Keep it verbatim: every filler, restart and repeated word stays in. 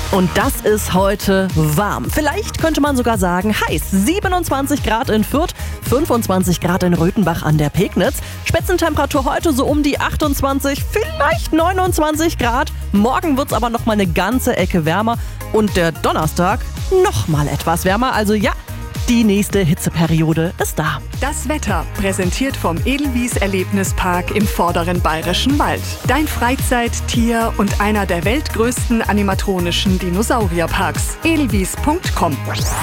Und das ist heute warm. Vielleicht könnte man sogar sagen heiß. siebenundzwanzig Grad in Fürth, fünfundzwanzig Grad in Röthenbach an der Pegnitz. Spitzentemperatur heute so um die achtundzwanzig, vielleicht neunundzwanzig Grad. Morgen wird es aber noch mal eine ganze Ecke wärmer. Und der Donnerstag noch mal etwas wärmer. Also ja, die nächste Hitzeperiode ist da. Das Wetter präsentiert vom Edelwies Erlebnispark im Vorderen Bayerischen Wald. Dein Freizeit-, Tier- und einer der weltgrößten animatronischen Dinosaurierparks. edelwies punkt com